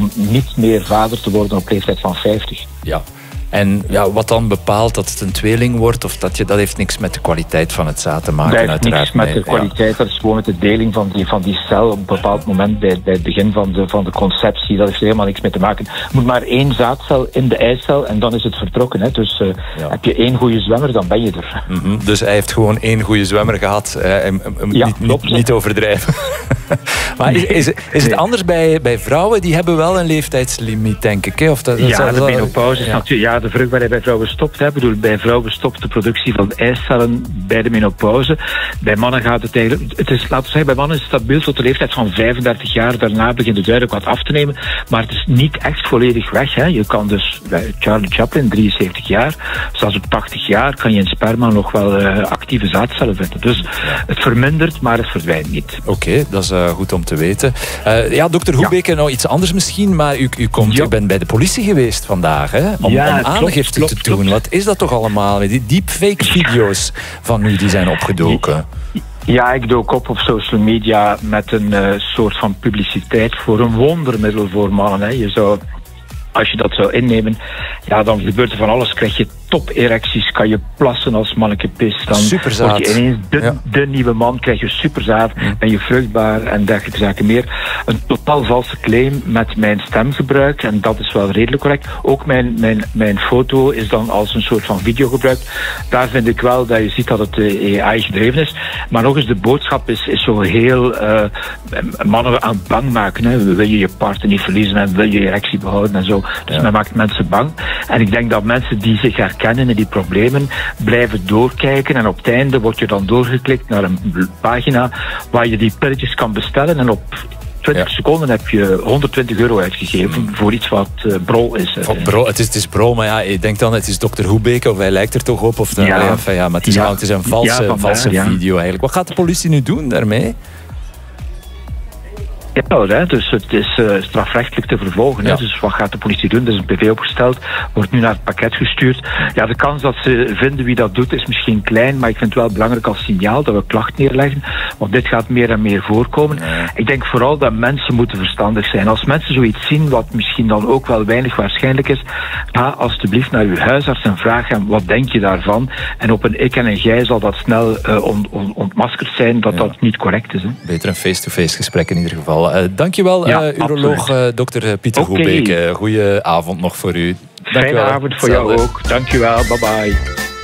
om niet meer vader te worden op leeftijd van 50. Ja. En ja, wat dan bepaalt dat het een tweeling wordt, of dat heeft niks met de kwaliteit van het zaad te maken, dat heeft uiteraard. Niks met de kwaliteit, dat is gewoon met de deling van die cel op een bepaald moment bij het begin van de conceptie. Dat heeft er helemaal niks mee te maken. Er moet maar 1 zaadcel in de eicel en dan is het vertrokken. Hè. Dus heb je 1 goede zwemmer, dan ben je er. Dus hij heeft gewoon 1 goede zwemmer gehad. Niet overdrijven. Maar is het anders bij vrouwen? Die hebben wel een leeftijdslimiet, denk ik. Hè? Of de menopauze is natuurlijk... Ja, de vruchtbaarheid bij vrouwen stopt. Hè. Ik bedoel, bij vrouwen stopt de productie van eicellen bij de menopauze. Bij mannen gaat het eigenlijk... laten we zeggen, bij mannen is het stabiel tot de leeftijd van 35 jaar. Daarna begint het duidelijk wat af te nemen. Maar het is niet echt volledig weg. Hè. Je kan dus... Charlie Chaplin, 73 jaar. Zelfs op 80 jaar kan je in sperma nog wel actieve zaadcellen vinden. Dus het vermindert, maar het verdwijnt niet. Oké, dat is goed om te weten. Dokter Hoebeke, nou iets anders misschien, maar u bent bij de politie geweest vandaag, hè? Om aangifte te doen. Wat is dat toch allemaal? Die deepfake video's van u die zijn opgedoken. Ja, ik dook op social media met een soort van publiciteit voor een wondermiddel voor mannen. Hè. Je zou... Als je dat zou innemen, ja, dan gebeurt er van alles. Krijg je top-erecties, kan je plassen als manneke pis. Dan superzaad. Word je ineens de nieuwe man, krijg je superzaad, ben je vruchtbaar en dergelijke zaken meer. Een totaal valse claim met mijn stemgebruik, en dat is wel redelijk correct. Ook mijn foto is dan als een soort van video gebruikt. Daar vind ik wel dat je ziet dat het AI gedreven is. Maar nog eens, de boodschap is zo heel mannen aan het bang maken. Hè. Wil je je partner niet verliezen en wil je je erectie behouden en zo. Dus men maakt mensen bang. En ik denk dat mensen die zich herkennen in die problemen blijven doorkijken. En op het einde word je dan doorgeklikt naar een pagina waar je die pilletjes kan bestellen. En op 20 seconden heb je €120 uitgegeven voor iets wat brol is. Het is brol, maar ja, ik denk dan het is dokter Hoebeke, of hij lijkt er toch op. Of maar het is een valse video eigenlijk. Wat gaat de politie nu doen daarmee? Ja, dus het is strafrechtelijk te vervolgen. Ja. Dus wat gaat de politie doen? Er is een PV opgesteld, wordt nu naar het pakket gestuurd. Ja, de kans dat ze vinden wie dat doet is misschien klein, maar ik vind het wel belangrijk als signaal dat we klacht neerleggen, want dit gaat meer en meer voorkomen. Ja. Ik denk vooral dat mensen moeten verstandig zijn. Als mensen zoiets zien, wat misschien dan ook wel weinig waarschijnlijk is, ga alstublieft naar uw huisarts en vraag hem, wat denk je daarvan? En op een ik en een jij zal dat snel ontmaskerd zijn dat dat niet correct is. Hè. Beter een face-to-face gesprek in ieder geval. Dankjewel, uroloog Dr. Pieter Hoebeke. Goeie avond nog voor u. Fijne avond voor jou ook. Dankjewel. Bye bye.